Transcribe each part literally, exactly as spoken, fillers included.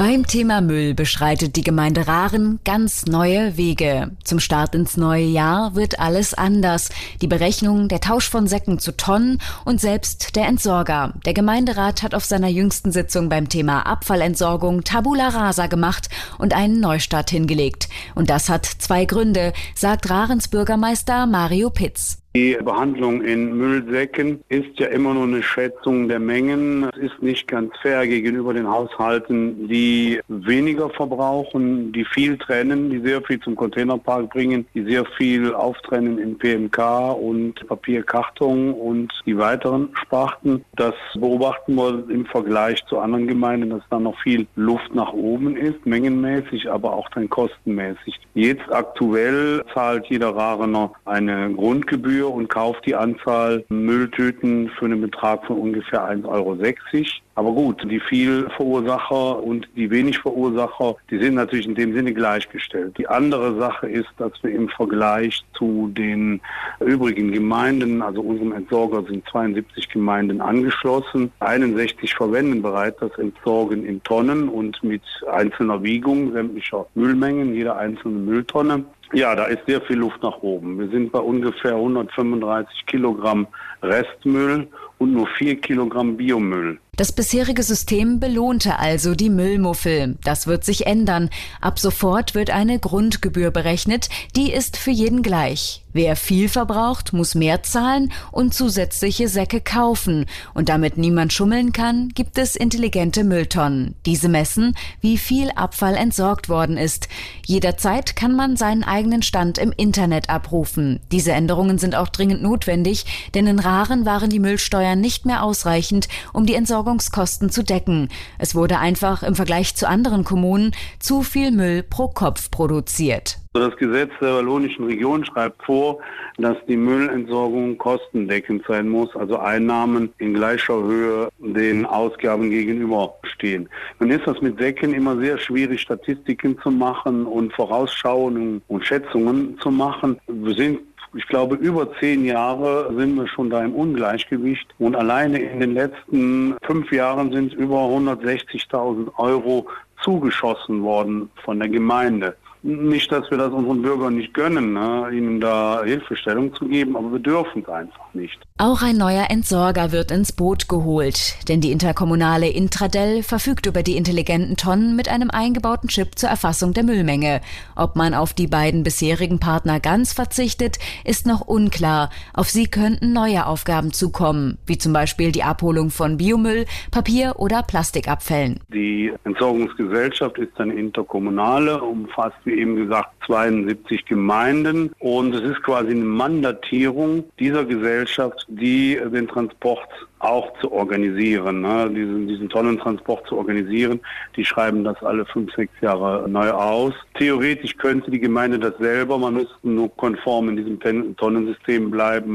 Beim Thema Müll beschreitet die Gemeinde Rahren ganz neue Wege. Zum Start ins neue Jahr wird alles anders. Die Berechnung, der Tausch von Säcken zu Tonnen und selbst der Entsorger. Der Gemeinderat hat auf seiner jüngsten Sitzung beim Thema Abfallentsorgung Tabula Rasa gemacht und einen Neustart hingelegt. Und das hat zwei Gründe, sagt Rarens Bürgermeister Mario Pitz. Die Behandlung in Müllsäcken ist ja immer nur eine Schätzung der Mengen. Es ist nicht ganz fair gegenüber den Haushalten, die weniger verbrauchen, die viel trennen, die sehr viel zum Containerpark bringen, die sehr viel auftrennen in P M K und Papierkarton und die weiteren Sparten. Das beobachten wir im Vergleich zu anderen Gemeinden, dass da noch viel Luft nach oben ist, mengenmäßig, aber auch dann kostenmäßig. Jetzt aktuell zahlt jeder Rarener eine Grundgebühr und kauft die Anzahl Mülltüten für einen Betrag von ungefähr ein Euro sechzig. Aber gut, die Vielverursacher und die Wenigverursacher, die sind natürlich in dem Sinne gleichgestellt. Die andere Sache ist, dass wir im Vergleich zu den übrigen Gemeinden, also unserem Entsorger sind zweiundsiebzig Gemeinden angeschlossen, einundsechzig verwenden bereits das Entsorgen in Tonnen und mit einzelner Wiegung sämtlicher Müllmengen, jeder einzelne Mülltonne. Ja, da ist sehr viel Luft nach oben. Wir sind bei ungefähr hundertfünfunddreißig Kilogramm Restmüll und nur vier Kilogramm Biomüll. Das bisherige System belohnte also die Müllmuffel. Das wird sich ändern. Ab sofort wird eine Grundgebühr berechnet. Die ist für jeden gleich. Wer viel verbraucht, muss mehr zahlen und zusätzliche Säcke kaufen. Und damit niemand schummeln kann, gibt es intelligente Mülltonnen. Diese messen, wie viel Abfall entsorgt worden ist. Jederzeit kann man seinen eigenen Stand im Internet abrufen. Diese Änderungen sind auch dringend notwendig, denn in Rahren waren die Müllsteuern nicht mehr ausreichend, um die Entsorgungskosten zu decken. Es wurde einfach im Vergleich zu anderen Kommunen zu viel Müll pro Kopf produziert. Das Gesetz der Wallonischen Region schreibt vor, dass die Müllentsorgung kostendeckend sein muss, also Einnahmen in gleicher Höhe den Ausgaben gegenüberstehen. Nun ist das mit Säcken immer sehr schwierig, Statistiken zu machen und Vorausschauungen und Schätzungen zu machen. Wir sind Ich glaube, über zehn Jahre sind wir schon da im Ungleichgewicht. Und alleine in den letzten fünf Jahren sind über hundertsechzigtausend Euro zugeschossen worden von der Gemeinde. Nicht, dass wir das unseren Bürgern nicht gönnen, ne, ihnen da Hilfestellung zu geben, aber wir dürfen es einfach nicht. Auch ein neuer Entsorger wird ins Boot geholt, denn die interkommunale Intradel verfügt über die intelligenten Tonnen mit einem eingebauten Chip zur Erfassung der Müllmenge. Ob man auf die beiden bisherigen Partner ganz verzichtet, ist noch unklar. Auf sie könnten neue Aufgaben zukommen, wie zum Beispiel die Abholung von Biomüll, Papier- oder Plastikabfällen. Die Entsorgungsgesellschaft ist eine interkommunale, umfasst wie eben gesagt zweiundsiebzig Gemeinden und es ist quasi eine Mandatierung dieser Gesellschaft, die den Transport auch zu organisieren, ne? diesen, diesen Tonnentransport zu organisieren. Die schreiben das alle fünf, sechs Jahre neu aus. Theoretisch könnte die Gemeinde das selber, man müsste nur konform in diesem Tonnensystem bleiben,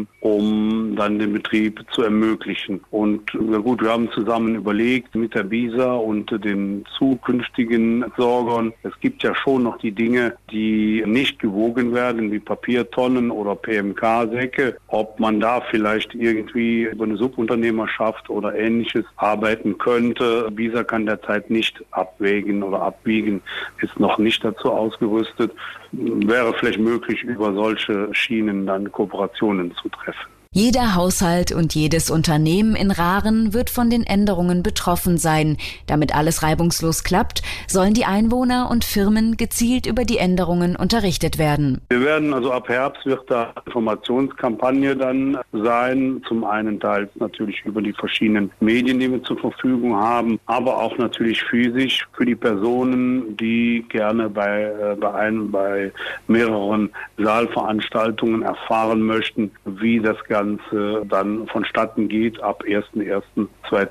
um dann den Betrieb zu ermöglichen. Und ja gut, wir haben zusammen überlegt mit der B I S A und den zukünftigen Entsorgern, es gibt ja schon noch die Dinge, die nicht gewogen werden, wie Papiertonnen oder P M K-Säcke, ob man da vielleicht irgendwie über eine Subunternehmerschaft oder Ähnliches arbeiten könnte. B I S A kann derzeit nicht abwägen oder abwiegen, ist noch nicht dazu ausgerüstet. Wäre vielleicht möglich, über solche Schienen dann Kooperationen zu treffen. Jeder Haushalt und jedes Unternehmen in Rahren wird von den Änderungen betroffen sein. Damit alles reibungslos klappt, sollen die Einwohner und Firmen gezielt über die Änderungen unterrichtet werden. Wir werden also ab Herbst wird da Informationskampagne dann sein. Zum einen teils natürlich über die verschiedenen Medien, die wir zur Verfügung haben, aber auch natürlich physisch für die Personen, die gerne bei, bei einem, bei mehreren Saalveranstaltungen erfahren möchten, wie das Ganze dann vonstatten geht ab erster erster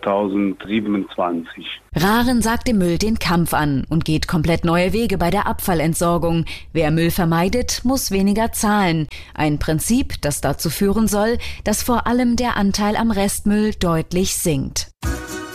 zweitausendsiebenundzwanzig. Rahren sagt dem Müll den Kampf an und geht komplett neue Wege bei der Abfallentsorgung. Wer Müll vermeidet, muss weniger zahlen. Ein Prinzip, das dazu führen soll, dass vor allem der Anteil am Restmüll deutlich sinkt.